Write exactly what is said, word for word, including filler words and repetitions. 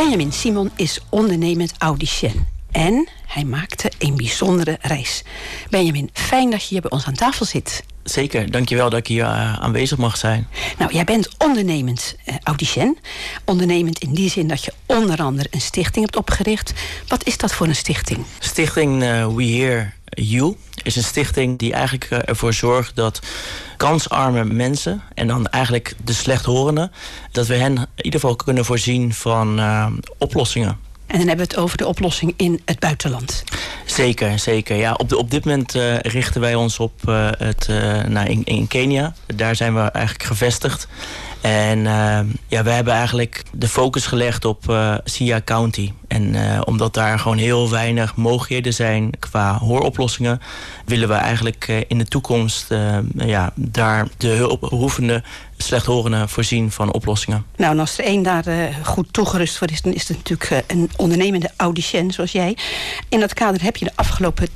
Benjamin Simon is ondernemend audicien. En hij maakte een bijzondere reis. Benjamin, fijn dat je hier bij ons aan tafel zit. Zeker, dankjewel dat ik hier uh, aanwezig mag zijn. Nou, jij bent ondernemend uh, audicien. Ondernemend in die zin dat je onder andere een stichting hebt opgericht. Wat is dat voor een stichting? Stichting uh, We Hear You is een stichting die eigenlijk uh, ervoor zorgt dat kansarme mensen, en dan eigenlijk de slechthorenden, dat we hen in ieder geval kunnen voorzien van uh, oplossingen. En dan hebben we het over de oplossing in het buitenland. Zeker, zeker. Ja, op, de, op dit moment uh, richten wij ons op uh, het, uh, nou, in, in Kenia. Daar zijn we eigenlijk gevestigd. En uh, ja, we hebben eigenlijk de focus gelegd op uh, Siaya County. En uh, omdat daar gewoon heel weinig mogelijkheden zijn qua hooroplossingen, willen we eigenlijk uh, in de toekomst uh, ja, daar de hulpbehoevende slechthorenden voorzien van oplossingen. Nou, en als er één daar uh, goed toegerust voor is, dan is het natuurlijk uh, een ondernemende audicien zoals jij. In dat kader heb je de afgelopen